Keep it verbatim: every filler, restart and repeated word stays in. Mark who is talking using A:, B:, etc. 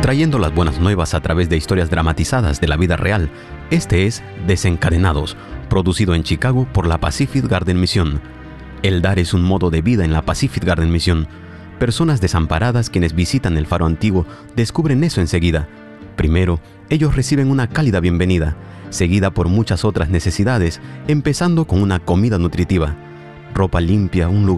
A: trayendo las buenas nuevas a través de historias dramatizadas de la vida real. Este es Desencadenados, producido en Chicago por la Pacific Garden Mission. El dar es un modo de vida en la Pacific Garden Mission. Personas desamparadas quienes visitan el faro antiguo descubren eso enseguida. Primero, ellos reciben una cálida bienvenida, seguida por muchas otras necesidades, empezando con una comida nutritiva, ropa limpia, un lugar